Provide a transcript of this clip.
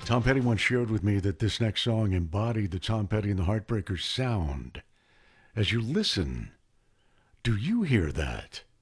Tom Petty once shared with me that this next song embodied the Tom Petty and the Heartbreakers sound. As you listen, do you hear that?